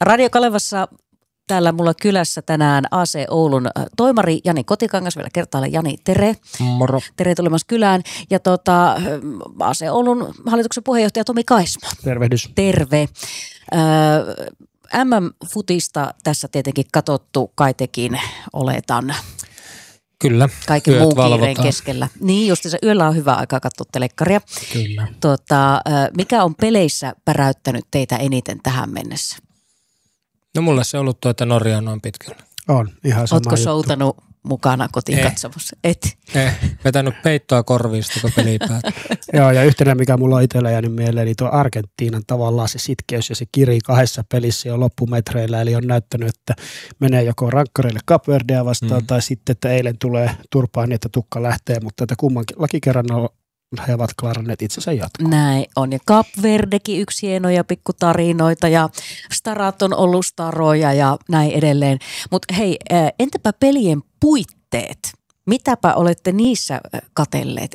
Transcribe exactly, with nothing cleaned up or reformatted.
Radio Kalevassa täällä mulla kylässä tänään A C Oulun toimari Jani Kotikangas, vielä kertaalleen Jani, tere. Moro. Tere tulemassa kylään. Ja tota, A C Oulun hallituksen puheenjohtaja Tomi Kaisma. Tervehdys. Terve. Ö, M M-futista tässä tietenkin katsottu, kai tekin oletan. Kyllä. Kaikki muun kiireen keskellä. Niin, just se yöllä on hyvä aika katsoa telekkaria. Kyllä. Tota, mikä on peleissä päräyttänyt teitä eniten tähän mennessä? No mulle se on ollut tuota Norjaa noin pitkällä. On, ihan sama Ootko juttu. soutanut mukana kotiin Eh. katsomassa? Et. Eh, vetänyt peittoa korviista, kun peli päättyi. Joo, ja yhtenä, mikä mulla on itsellä jäänyt mieleen, niin tuo Argentiinan tavallaan se sitkeys ja se kiri kahdessa pelissä jo loppumetreillä, eli on näyttänyt, että menee joko rankkareille Cap Verdea vastaan, mm. tai sitten, että eilen tulee turpaan niin, että tukka lähtee, mutta että kummankin kerran he ovat klaranneet itsensä jatkoon. Näin on, ja Cap Verdekin yksi hienoja pikkutarinoita, ja starat on ollut staroja ja näin edelleen. Mutta hei, entäpä pelien puitteet? Mitäpä olette niissä katselleet